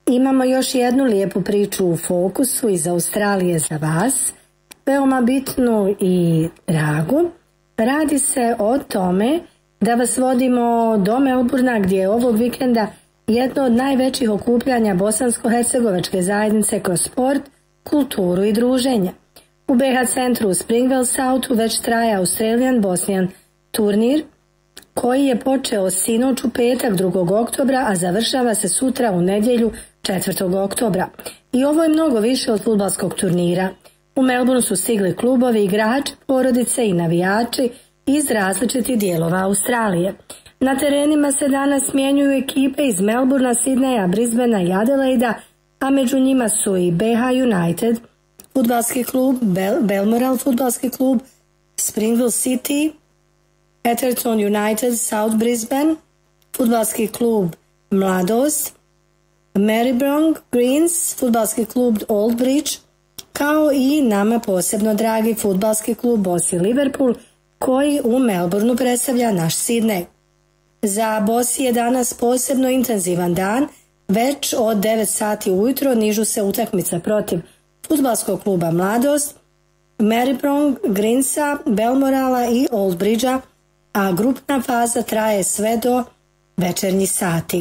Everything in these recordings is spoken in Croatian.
Imamo još jednu lijepu priču u fokusu iz Australije za vas, veoma bitnu i dragu. Radi se o tome da vas vodimo do Melbourna, gdje je ovog vikenda jedno od najvećih okupljanja bosansko-hercegovačke zajednice kroz sport, kulturu i druženje. U BH centru u Springvale Southu već traje Australian Bosnian turnir, koji je počeo sinoć u petak 2. oktobra, a završava se sutra u nedjelju 4. oktobra. I ovo je mnogo više od fudbalskog turnira. U Melbournu su stigli klubovi, igrači, porodice i navijači iz različitih dijelova Australije. Na terenima se danas smjenjuju ekipe iz Melbourna, Sidneja, Brisbanea i Adelaida, a među njima su i BH United, fudbalski klub, Balmoral fudbalski klub, Springvale City, Atherton United, South Brisbane, fudbalski klub Mladost, Maribyrnong Greens, fudbalski klub Old Bridge, kao i nama posebno dragi fudbalski klub Bossy Liverpool, koji u Melbourneu predstavlja naš Sidney. Za Bossy je danas posebno intenzivan dan, već od 9 sati ujutro nižu se utakmica protiv fudbalskog kluba Mladost, Maribyrnong Greensa, Balmorala i Old Bridgea, a grupna faza traje sve do večernjih sati.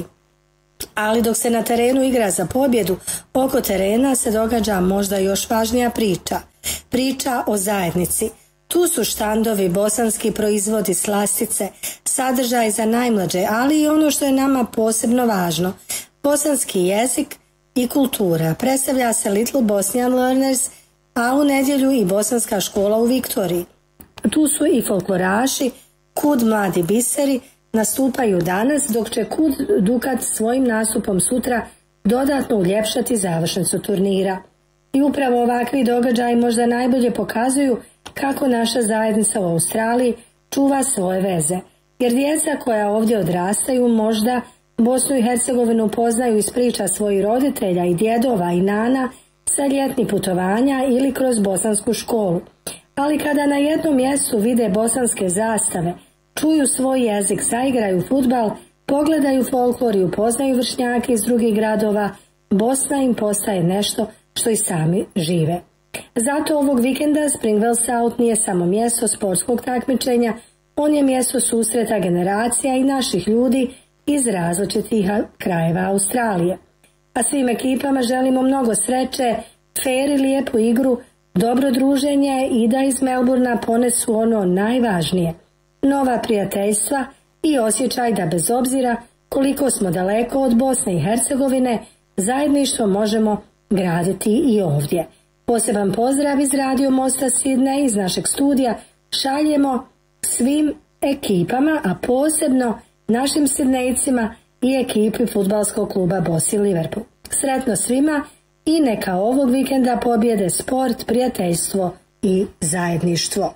Ali dok se na terenu igra za pobjedu, oko terena se događa možda još važnija priča. Priča o zajednici. Tu su štandovi, bosanski proizvodi, slastice, sadržaj za najmlađe, ali i ono što je nama posebno važno. Bosanski jezik i kultura. Predstavlja se Little Bosnian Learners, a u nedjelju i bosanska škola u Viktoriji. Tu su i folkloraši, KUD Mladi biseri, nastupaju danas, dok će KUD Dukat svojim nastupom sutra dodatno uljepšati završnicu turnira. I upravo ovakvi događaji možda najbolje pokazuju kako naša zajednica u Australiji čuva svoje veze. Jer djeca koja ovdje odrastaju možda Bosnu i Hercegovinu poznaju iz priča svojih roditelja i djedova i nana sa ljetnih putovanja ili kroz bosansku školu. Ali kada na jednom mjestu vide bosanske zastave, čuju svoj jezik, zaigraju fudbal, pogledaju folklor i upoznaju vršnjake iz drugih gradova, Bosna im postaje nešto što i sami žive. Zato ovog vikenda Springvale South nije samo mjesto sportskog takmičenja, on je mjesto susreta generacija i naših ljudi iz različitih krajeva Australije. A svim ekipama želimo mnogo sreće, fer i lijepu igru, dobro druženje i da iz Melbourna ponesu ono najvažnije – nova prijateljstva i osjećaj da bez obzira koliko smo daleko od Bosne i Hercegovine, zajedništvo možemo graditi i ovdje. Poseban pozdrav iz Radio Mosta Sidney iz našeg studija šaljemo svim ekipama, a posebno našim Sidnejcima i ekipi fudbalskog kluba Bossy Liverpool. Sretno svima i neka ovog vikenda pobjede sport, prijateljstvo i zajedništvo.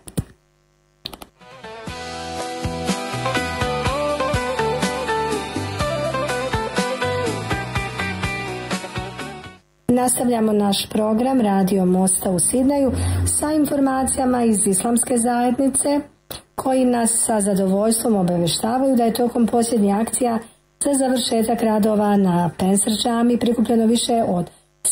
Nastavljamo naš program Radio Mosta u Sidneju sa informacijama iz Islamske zajednice, koji nas sa zadovoljstvom obavještavaju da je tokom posljednjih akcija za završetak radova na Pensar džami prikupljeno više od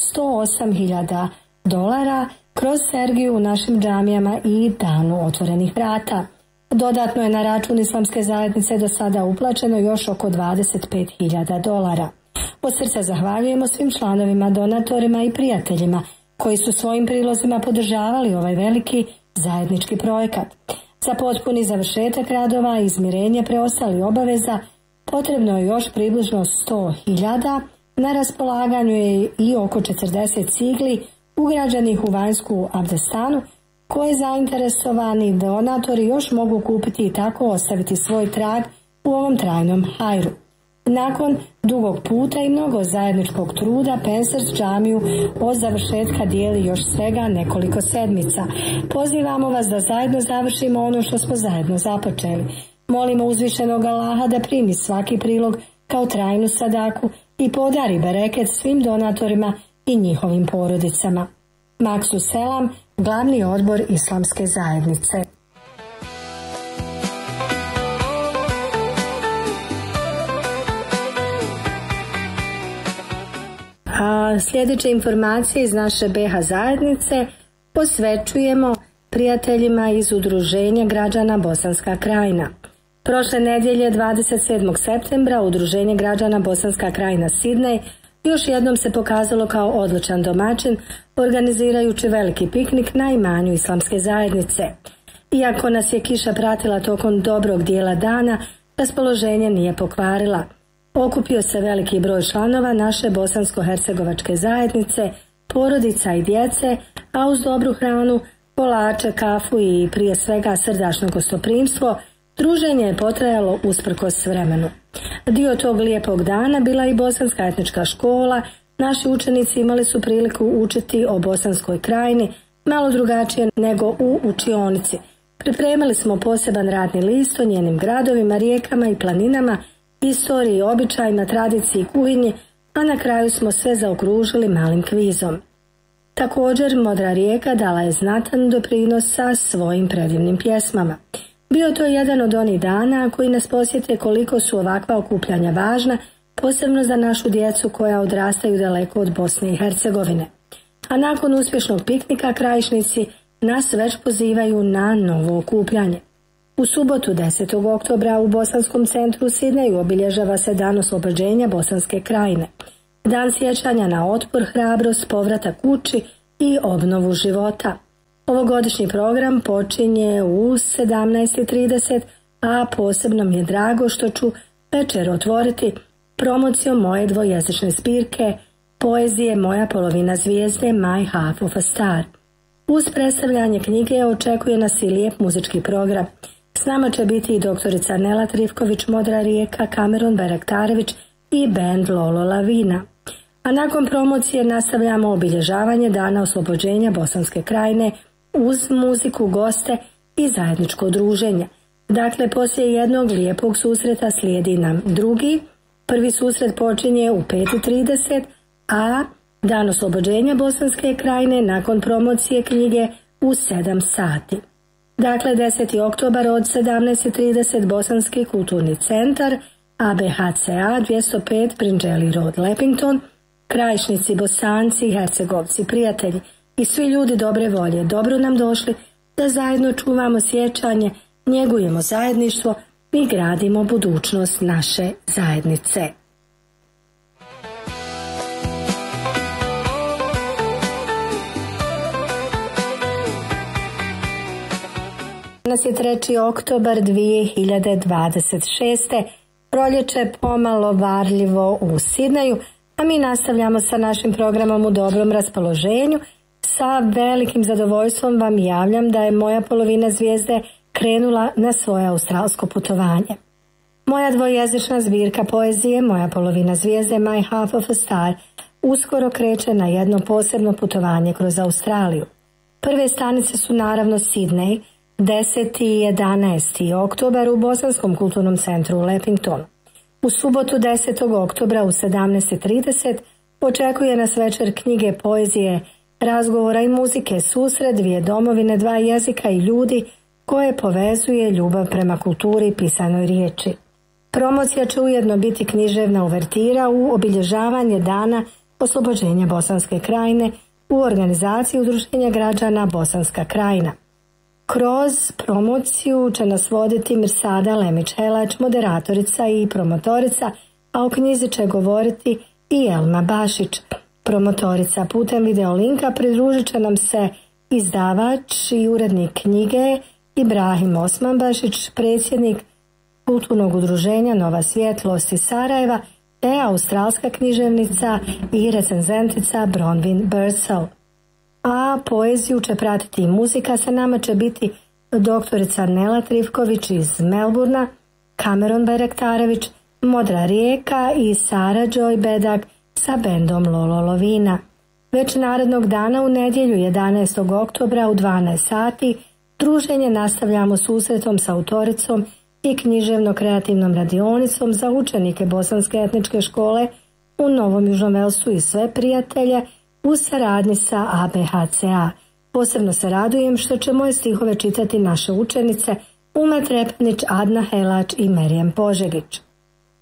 $108.000 kroz Sergiju u našim džamijama i danu otvorenih vrata. Dodatno je na račun Islamske zajednice do sada uplaćeno još oko $25.000. Od srca zahvaljujemo svim članovima, donatorima i prijateljima koji su svojim prilozima podržavali ovaj veliki zajednički projekat. Za potpuni završetak radova i izmirenje preostalih obaveza potrebno je još približno 100.000, na raspolaganju je i oko 40 cigli ugrađenih u vanjsku abdestanu, koje zainteresovani donatori još mogu kupiti i tako ostaviti svoj trag u ovom trajnom hajru. Nakon dugog puta i mnogo zajedničkog truda, Pensar džamiju od završetka dijeli još svega nekoliko sedmica. Pozivamo vas da zajedno završimo ono što smo zajedno započeli. Molimo uzvišenog Allaha da primi svaki prilog kao trajnu sadaku i podari bereket svim donatorima i njihovim porodicama. Maksu Selam, glavni odbor Islamske zajednice. a sljedeće informacije iz naše BH zajednice posvećujemo prijateljima iz Udruženja građana Bosanska Krajina. Prošle nedjelje 27. septembra Udruženje građana Bosanska Krajina Sidnej još jednom se pokazalo kao odličan domaćin organizirajući veliki piknik na imanju islamske zajednice. Iako nas je kiša pratila tokom dobrog dijela dana, raspoloženje nije pokvarila. Okupio se veliki broj članova naše bosansko-hercegovačke zajednice, porodica i djece, a uz dobru hranu, kolače, kafu i prije svega srdačno gostoprimstvo, druženje je potrajalo usprkos vremenu. Dio tog lijepog dana bila i bosanska etnička škola. Naši učenici imali su priliku učiti o Bosanskoj Krajini malo drugačije nego u učionici. Pripremili smo poseban radni list o njenim gradovima, rijekama i planinama, istoriji, običajima, tradiciji i kuhinji, a na kraju smo sve zaokružili malim kvizom. Također, Modra rijeka dala je znatan doprinos sa svojim predivnim pjesmama. Bio to jedan od onih dana koji nas podsjete koliko su ovakva okupljanja važna, posebno za našu djecu koja odrastaju daleko od Bosne i Hercegovine. A nakon uspješnog piknika krajišnici nas već pozivaju na novo okupljanje. U subotu 10. oktobra u Bosanskom centru u Sidneju obilježava se Dan oslobođenja Bosanske Krajine. Dan sjećanja na otpor, hrabrost, povratak kući i obnovu života. Ovogodišnji program počinje u 17:30, a posebno mi je drago što ću večer otvoriti promocijom moje dvojezične zbirke poezije Moja polovina zvijezde, My Half of a Star. Uz predstavljanje knjige očekuje nas i lijep muzički program. S nama će biti i doktorica Nela Trifković, Modra rijeka, Kameron Berektarević i band Lolo Lavina. A nakon promocije nastavljamo obilježavanje Dana oslobođenja Bosanske Krajine uz muziku, goste i zajedničko druženje. Dakle, poslije jednog lijepog susreta slijedi nam drugi. Prvi susret počinje u 5:30, a Dan oslobođenja Bosanske Krajine nakon promocije knjige u 7 sati. Dakle, 10. oktobar od 17:30 Bosanski kulturni centar, ABHCA 205 Prinđeli Road, Lepington, krajišnici, Bosanci, Hercegovci, prijatelji i svi ljudi dobre volje dobro nam došli da zajedno čuvamo sjećanje, njegujemo zajedništvo i gradimo budućnost naše zajednice. Danas je 3. oktobar 2026. Proljeće pomalo varljivo u Sidneju, a mi nastavljamo sa našim programom u dobrom raspoloženju. Sa velikim zadovoljstvom vam javljam da je Moja polovina zvijezde krenula na svoje australsko putovanje. Moja dvojezična zbirka poezije Moja polovina zvijezde, My Half of a Star, uskoro kreće na jedno posebno putovanje kroz Australiju. Prve stanice su naravno Sidney, 10. i 11. oktobar u Bosanskom kulturnom centru u Lepingtonu. U subotu 10. oktobra u 17:30 očekuje nas večer knjige, poezije, razgovora i muzike, susret dvije domovine, dva jezika i ljudi koje povezuje ljubav prema kulturi i pisanoj riječi. Promocija će ujedno biti književna uvertira u obilježavanje Dana oslobođenja Bosanske Krajine u organizaciji Udruženja građana Bosanska Krajina. Kroz promociju će nas voditi Mirsada Lemić-Helač, moderatorica i promotorica, a o knjizi će govoriti i Elma Bašić, promotorica. Putem videolinka pridružit će nam se izdavač i urednik knjige Ibrahim Osmanbašić, predsjednik kulturnog udruženja Nova svjetlost iz Sarajeva, te australska književnica i recenzentica Bronwyn Birdsall. A poeziju će pratiti i muzika. Sa nama će biti doktorica Nela Trifković iz Melburna, Kameron Berektarević, Modra rijeka i Sara Joy Bedak sa bendom Lolo Lavina. Već narednog dana u nedjelju 11. oktobra u 12 sati druženje nastavljamo susretom sa autoricom i književno-kreativnom radionicom za učenike Bosanske etničke škole u Novom Južnom Velsu i sve prijatelje u saradnji sa ABHCA. Posebno se radujem što će moje stihove čitati naše učenice Umet Repnić, Adna Helač i Merijem Požegić.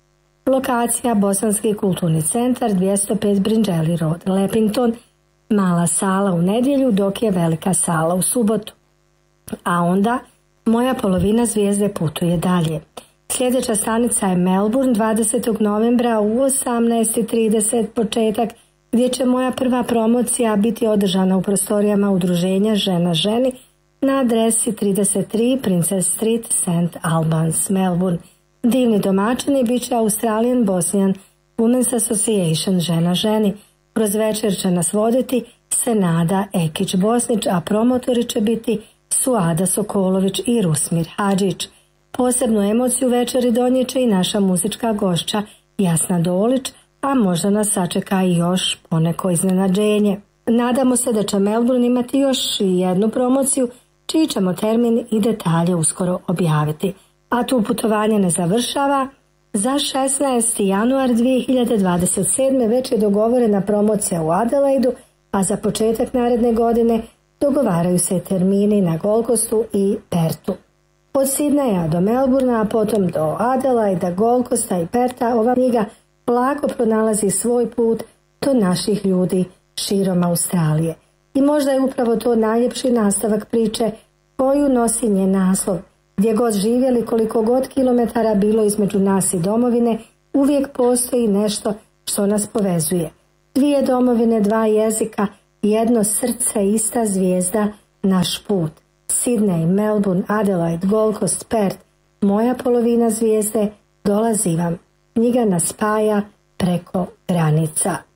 Lokacija Bosanski kulturni centar 205 Brinđeli Road, Lepington, mala sala u nedjelju dok je velika sala u subotu. A onda moja polovina zvijezde putuje dalje. Sljedeća stanica je Melbourne 20. novembra u 18:30 početak, gdje će moja prva promocija biti održana u prostorijama udruženja Žena ženi na adresi 33 Princess Street, St. Albans, Melbourne. Divni domaćini bit će Australian Bosnian Women's Association Žena ženi. Kroz večer će nas voditi Senada Ekić-Bosnić, a promotori će biti Suada Sokolović i Rusmir Hadžić. Posebnu emociju večeri donijet će i naša muzička gošća Jasna Dolić, a možda nas sačeka i još poneko iznenađenje. Nadamo se da će Melbourne imati još jednu promociju, čiji ćemo termin i detalje uskoro objaviti. A tu putovanje ne završava. Za 16. januar 2027. već je dogovorena promocija u Adelaidu, a za početak naredne godine dogovaraju se termini na Gold Coastu i Pertu. Od Sidneja do Melbournea, a potom do Adelaida, Gold Coasta i Perta, ova knjiga polako pronalazi svoj put do naših ljudi širom Australije. I možda je upravo to najljepši nastavak priče koju nosi njen naslov. Gdje god živjeli, koliko god kilometara bilo između nas i domovine, uvijek postoji nešto što nas povezuje. Dvije domovine, dva jezika, jedno srce, ista zvijezda, naš put. Sydney, Melbourne, Adelaide, Gold Coast, Perth, moja polovina zvijezde, dolazi vam. Knjiga nas spaja preko granica.